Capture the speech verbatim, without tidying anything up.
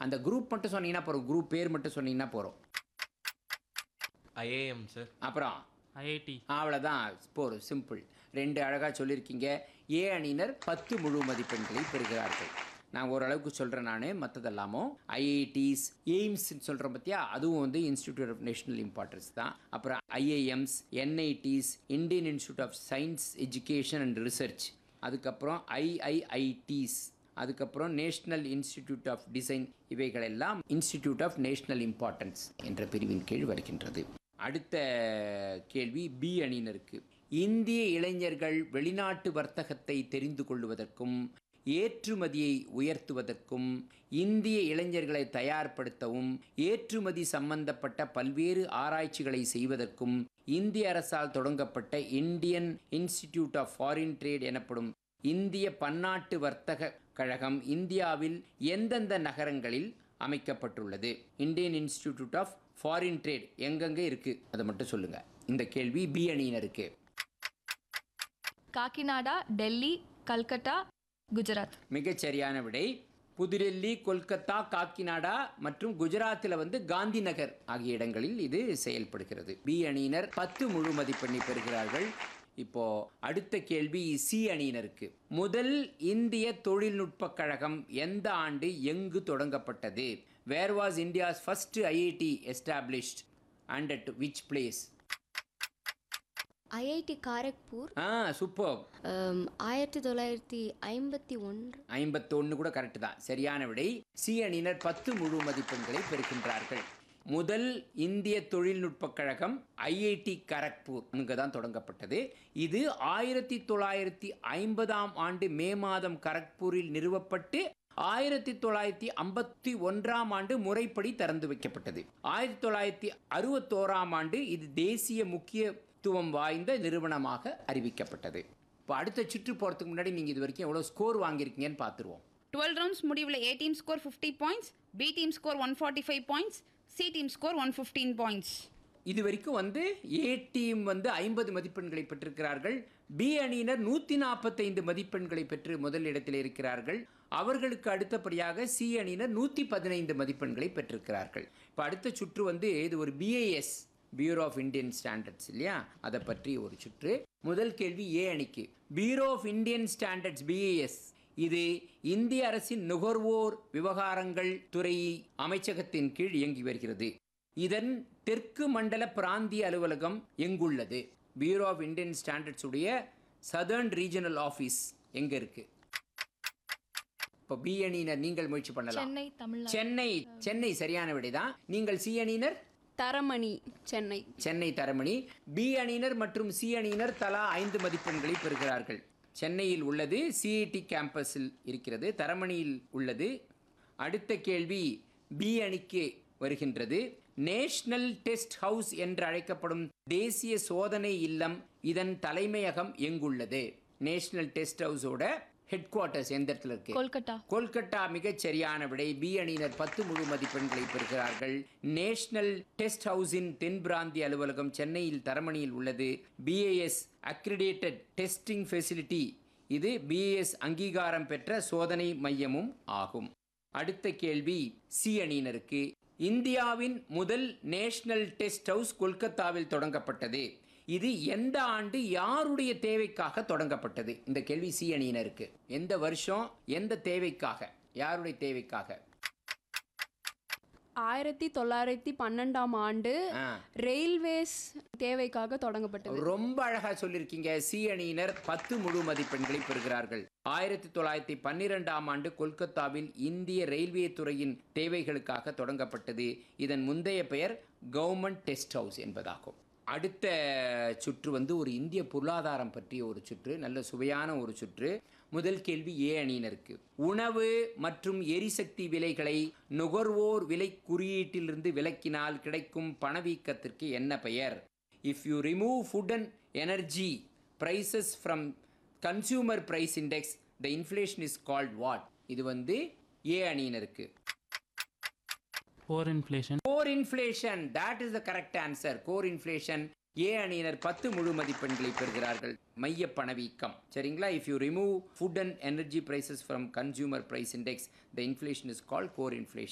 அந்த குரூப் மட்டும் சொன்னீங்கன்னா போகிறோம், குரூப் பேர் மட்டும் சொன்னீங்கன்னா போகிறோம். IIM sir. அப்புறம் ஐஐடி. அவ்வளோதான், போகிறோம், சிம்பிள். ரெண்டு அழகாக சொல்லியிருக்கீங்க. ஏ அணியினர் பத்து முழு மதிப்பெண்களை பெறுகிறார்கள். நான் ஓரளவுக்கு சொல்கிறேன், நான் மற்றதெல்லாமோ ஐஐடிஸ் எய்ம்ஸ்ன்னு சொல்கிறேன் பார்த்தியா, அதுவும் வந்து இன்ஸ்டிடியூட் ஆஃப் நேஷனல் இம்பார்ட்டன்ஸ் தான். அப்புறம் IIMs, NITs, Indian institute of science education and research, அதுக்கப்புறம் ஐஐஐடிஸ், அதுக்கப்புறம் நேஷ்னல் இன்ஸ்டிடியூட் ஆஃப் டிசைன், இவைகளெல்லாம் இன்ஸ்டிடியூட் ஆஃப் நேஷனல் இம்பார்ட்டன்ஸ் என்ற பிரிவின் கீழ் வருகின்றது. அடுத்த கேள்வி பி அணியினருக்கு. இந்திய இளைஞர்கள் வெளிநாட்டு வர்த்தகத்தை தெரிந்து கொள்வதற்கும் ஏற்றுமதியை உயர்த்துவதற்கும் இந்திய இளைஞர்களை தயார்படுத்தவும் ஏற்றுமதி சம்பந்தப்பட்ட பல்வேறு ஆராய்ச்சிகளை செய்வதற்கும் இந்திய அரசால் தொடங்கப்பட்ட Indian institute of foreign trade எனப்படும் இந்திய பன்னாட்டு வர்த்தக கழகம் இந்தியாவில் எந்தெந்த நகரங்களில் அமைக்கப்பட்டுள்ளது? Indian institute of foreign trade எங்கெங்கே இருக்குது அதை மட்டும் சொல்லுங்கள். இந்த கேள்வி பி அணியினருக்கு. காக்கிநாடா, டெல்லி, கல்கட்டா, குஜராத். மிகச்சரியான விடை. புதுடெல்லி, கொல்கத்தா, காக்கிநாடா மற்றும் குஜராத்தில் வந்து காந்தி நகர் ஆகிய இடங்களில் இது செயல்படுகிறது. பி அணியினர் பத்து முழு மதிப்பெண்ணை பெறுகிறார்கள். இப்போ அடுத்த கேள்வி சி அணியினருக்கு. முதல் இந்திய தொழில்நுட்ப கழகம் எந்த ஆண்டு எங்கு தொடங்கப்பட்டது? Where was India's first IIT established and at which place? IIT Kharagpur. Ah super. ஆயிரத்தி தொள்ளாயிரத்தி ஐம்பத்தி ஒன்று ஐம்பத்தொன்று கூட கரெக்டு தான், சரியான விடை. சி அணியினர் பத்து முழு மதிப்பெண்களை பெறுகின்றார்கள். முதல் இந்திய தொழில்நுட்ப கழகம் ஐஐடி கரக்பூர் இங்கே தான் தொடங்கப்பட்டது. இது ஆயிரத்தி தொள்ளாயிரத்தி ஐம்பதாம் ஆண்டு மே மாதம் கரக்பூரில் நிறுவப்பட்டு ஆயிரத்தி தொள்ளாயிரத்தி ஐம்பத்தி ஒன்றாம் ஆண்டு முறைப்படி திறந்து வைக்கப்பட்டது. ஆயிரத்தி தொள்ளாயிரத்தி அறுபத்தோராம் ஆண்டு இது தேசிய முக்கியத்துவம் வாய்ந்த நிறுவனமாக அறிவிக்கப்பட்டது. இப்போ அடுத்த சுற்று போகிறதுக்கு முன்னாடி நீங்கள் இது வரைக்கும் எவ்வளோ ஸ்கோர் வாங்கியிருக்கீங்கன்னு பார்த்துருவோம். டுவெல் ரவுண்ட்ஸ் முடிவில் ஏ team score fifty points, B team score one forty five points, C team score one fifteen points. இது வரைக்கும் வந்து ஏ டீம் வந்து ஐம்பது மதிப்பெண்களை பெற்றிருக்கிறார்கள். பி அணியினர் நூற்றி நாற்பத்தைந்து மதிப்பெண்களை பெற்று முதல் இடத்தில் இருக்கிறார்கள். அவர்களுக்கு அடுத்தபடியாக சி அணியினர் நூற்றி பதினைந்து மதிப்பெண்களை பெற்றிருக்கிறார்கள். இப்போ அடுத்த சுற்று வந்து இது ஒரு BIS, bureau of Indian standards இல்லையா, அதை பற்றி ஒரு சுற்று. முதல் கேள்வி ஏ அணிக்கு. Bureau of Indian standards BIS இது இந்திய அரசின் நுகர்வோர் விவகாரங்கள் துறை அமைச்சகத்தின் கீழ் இயங்கி வருகிறது. இதன் தெற்கு மண்டல பிராந்திய அலுவலகம் எங்குள்ளது? பியூரோ ஆஃப் இந்தியன் ஸ்டாண்டர்ட்ஸ் உடைய சதர்ன் ரீஜனல் ஆஃபீஸ் எங்க இருக்கு? இப்போ பி அணியினர் நீங்கள் முயற்சி பண்ணலாம். சென்னை, தமிழ்நாடு. சென்னை. சென்னை சரியான விடைதான். நீங்கள் சி அணியினர்? தரமணி, சென்னை. சென்னை தரமணி. பி அணியினர் மற்றும் சி அணியினர் தலா ஐந்து மதிப்பெண்களை பெறுகிறார்கள். சென்னையில் உள்ளது, சிஐடி கேம்பஸில் இருக்கிறது, தரமணியில் உள்ளது. அடுத்த கேள்வி பி அணிக்கு வருகின்றது. நேஷனல் டெஸ்ட் ஹவுஸ் என்று அழைக்கப்படும் தேசிய சோதனை இல்லம் இதன் தலைமையகம் எங்குள்ளது? நேஷனல் டெஸ்ட் ஹவுஸோட ஹெட் குவார்ட்டர்ஸ் எந்த இடத்துல இருக்கு? கொல்கட்டா. கொல்கட்டா மிகச் சரியான விடை. பி அணியினர் பத்து முழு மதிப்பெண்களை பெறுகிறார்கள். நேஷனல் டெஸ்ட் ஹவுஸின் தென் பிராந்திய அலுவலகம் சென்னையில் தரமணியில் உள்ளது. பிஏஎஸ் அக்ரிடேட்டட் டெஸ்டிங் ஃபெசிலிட்டி, இது பிஏஎஸ் அங்கீகாரம் பெற்ற சோதனை மையமும் ஆகும். அடுத்த கேள்வி சி அணியினருக்கு. இந்தியாவின் முதல் நேஷனல் டெஸ்ட் ஹவுஸ் கொல்கத்தாவில் தொடங்கப்பட்டது. இது எந்த ஆண்டு யாருடைய தேவைக்காக தொடங்கப்பட்டது? இந்த கேள்வி சி அணியினருக்கு. எந்த வருஷம், எந்த தேவைக்காக, யாருடைய தேவைக்காக? ஆயிரத்தி தொள்ளாயிரத்தி பன்னெண்டாம் ஆண்டு ரயில்வேஸ் தேவைக்காக தொடங்கப்பட்டது. ரொம்ப அழகா சொல்லியிருக்கீங்க. சி அணியினர் பத்து முழு மதிப்பெண்களை பெறுகிறார்கள். ஆயிரத்தி தொள்ளாயிரத்தி பன்னிரெண்டாம் ஆண்டு கொல்கத்தாவில் இந்திய ரயில்வே துறையின் தேவைகளுக்காக தொடங்கப்பட்டது. இதன் முந்தைய பெயர் கவர்மெண்ட் டெஸ்ட் ஹவுஸ் என்பதாகும். அடுத்த சுற்று வந்து ஒரு இந்திய பொருளாதாரம் பற்றிய ஒரு சுற்று, நல்ல சுவையான ஒரு சுற்று. முதல் கேள்வி ஏ அணியினருக்கு. உணவு மற்றும் எரிசக்தி விலைகளை நுகர்வோர் விலை குறியீட்டிலிருந்து விலக்கினால் கிடைக்கும் பணவீக்கத்திற்கு என்ன பெயர்? If you remove food and energy prices from consumer price index the inflation is called what? இது வந்து ஏ அணியினருக்கு. Core inflation. Core inflation, that is the correct answer. Core inflation. ஏ அணியினர் பத்து முழு மதிப்பெண்களை பெறுகிறார்கள். மைய பணவீக்கம் சரிங்களா. If you remove food and energy prices from consumer price index the inflation is called core inflation.